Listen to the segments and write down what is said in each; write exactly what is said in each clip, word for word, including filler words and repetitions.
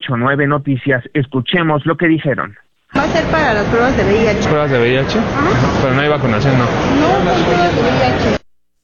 ocho nueve Noticias. Escuchemos lo que dijeron. Va a ser para las pruebas de V I H. ¿Pruebas de V I H? Ajá. Pero no hay vacunación, ¿no? No, son pruebas de V I H.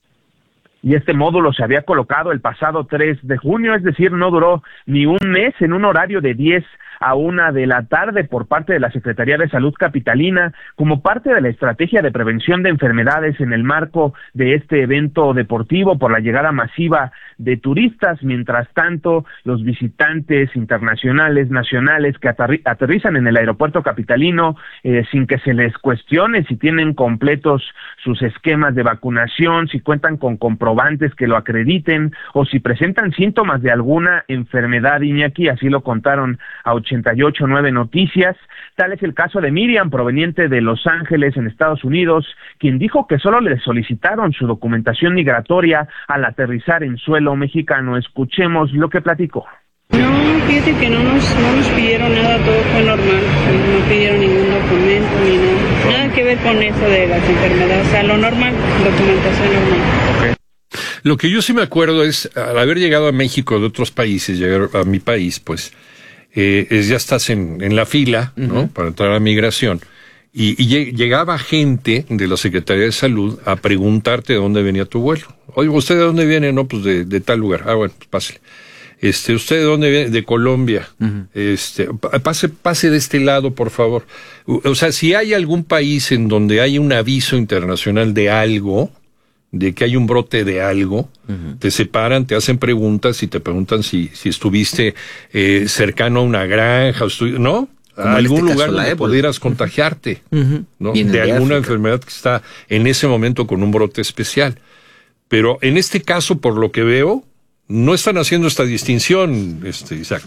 Y este módulo se había colocado el pasado tres de junio, es decir, no duró ni un mes, en un horario de diez a una de la tarde por parte de la Secretaría de Salud capitalina, como parte de la estrategia de prevención de enfermedades en el marco de este evento deportivo por la llegada masiva de turistas. Mientras tanto, los visitantes internacionales, nacionales que aterri- aterrizan en el aeropuerto capitalino eh, sin que se les cuestione si tienen completos sus esquemas de vacunación, si cuentan con comprobantes que lo acrediten o si presentan síntomas de alguna enfermedad, Iñaki, así lo contaron a ochenta y ocho nueve Noticias. Tal es el caso de Miriam, proveniente de Los Ángeles, en Estados Unidos, quien dijo que solo le solicitaron su documentación migratoria al aterrizar en suelo mexicano. Escuchemos lo que platicó. No, fíjate que no nos, no nos pidieron nada, todo fue normal, no pidieron ningún documento ni nada, nada que ver con eso de las enfermedades, o sea, lo normal, documentación normal. Okay. Lo que yo sí me acuerdo es, al haber llegado a México de otros países, llegar a mi país, pues, eh, es, ya estás en, en la fila, ¿no? Uh-huh. Para entrar a migración. Y, y llegaba gente de la Secretaría de Salud a preguntarte de dónde venía tu vuelo. Oye, ¿usted de dónde viene? No, pues de, de tal lugar. Ah, bueno, pues pásale. Este, ¿usted de dónde viene? De Colombia. Uh-huh. Este, pase, pase de este lado, por favor. O sea, si hay algún país en donde hay un aviso internacional de algo, de que hay un brote de algo, uh-huh. te separan, te hacen preguntas y te preguntan si, si estuviste eh, cercano a una granja, estu- ¿no? A algún este lugar donde pudieras contagiarte, uh-huh. ¿no? De, de alguna África. Enfermedad que está en ese momento con un brote especial. Pero en este caso, por lo que veo, no están haciendo esta distinción, este, Isaac.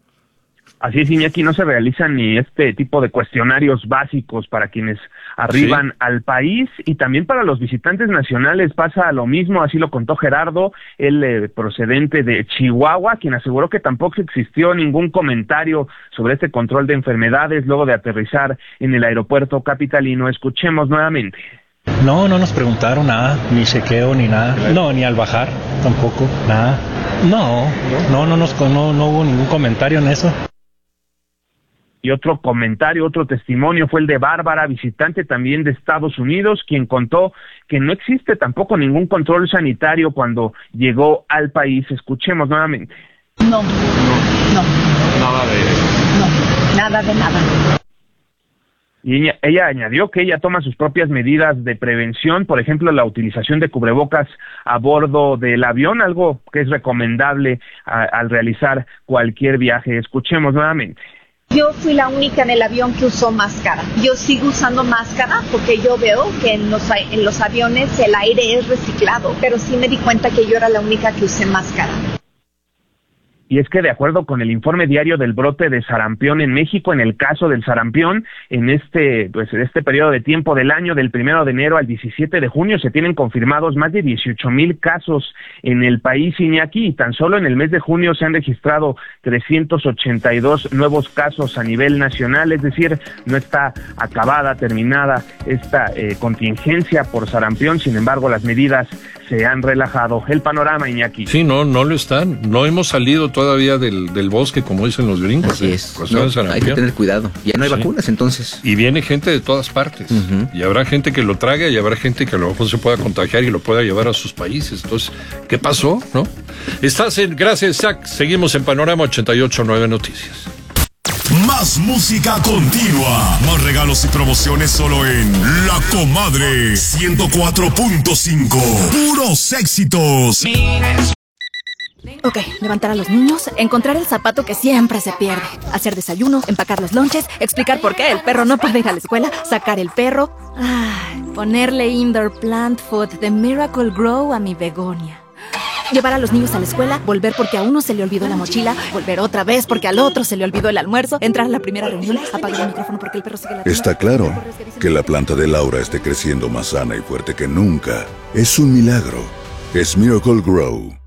Así es, Iñaki, no se realizan ni este tipo de cuestionarios básicos para quienes arriban ¿Sí? al país, y también para los visitantes nacionales pasa lo mismo. Así lo contó Gerardo, el eh, procedente de Chihuahua, quien aseguró que tampoco existió ningún comentario sobre este control de enfermedades luego de aterrizar en el aeropuerto capitalino. Escuchemos nuevamente. No, no nos preguntaron nada, ni chequeo, ni nada. No, ni al bajar, tampoco, nada. No, no, no, nos, no, no hubo ningún comentario en eso. Y otro comentario, otro testimonio fue el de Bárbara, visitante también de Estados Unidos, quien contó que no existe tampoco ningún control sanitario cuando llegó al país. Escuchemos nuevamente. No, no. Nada de... No, nada de nada. Y ella, ella añadió que ella toma sus propias medidas de prevención, por ejemplo, la utilización de cubrebocas a bordo del avión, algo que es recomendable a, al realizar cualquier viaje. Escuchemos nuevamente. Yo fui la única en el avión que usó máscara. Yo sigo usando máscara porque yo veo que en los, en los aviones el aire es reciclado, pero sí me di cuenta que yo era la única que usé máscara. Y es que de acuerdo con el informe diario del brote de sarampión en México, en el caso del sarampión, en este pues en este periodo de tiempo del año, del primero de enero al diecisiete de junio, se tienen confirmados más de dieciocho mil casos en el país, Iñaki, y tan solo en el mes de junio se han registrado trescientos ochenta y dos nuevos casos a nivel nacional, es decir, no está acabada, terminada esta eh, contingencia por sarampión. Sin embargo, las medidas se han relajado. El panorama, Iñaki. Sí, no, no lo están. No hemos salido todavía del, del bosque, como dicen los gringos. Así es. No, hay que tener cuidado. Ya no hay sí. vacunas, entonces. Y viene gente de todas partes. Uh-huh. Y habrá gente que lo traga y habrá gente que a lo mejor se pueda contagiar y lo pueda llevar a sus países. Entonces, ¿qué pasó? ¿No? Estás en... Gracias, Zach. Seguimos en Panorama ochenta y ocho nueve Noticias. Más música continua. Más regalos y promociones solo en La Comadre ciento cuatro punto cinco. Puros éxitos. Ok, levantar a los niños, encontrar el zapato que siempre se pierde, hacer desayuno, empacar los lonches, explicar por qué el perro no puede ir a la escuela, sacar el perro, ay, ponerle indoor plant food de Miracle Grow a mi begonia. Llevar a los niños a la escuela, volver porque a uno se le olvidó la mochila, volver otra vez porque al otro se le olvidó el almuerzo, entrar a la primera reunión, apagar el micrófono porque el perro sigue la... Está claro que la planta de Laura esté creciendo más sana y fuerte que nunca. Es un milagro. Es Miracle Grow.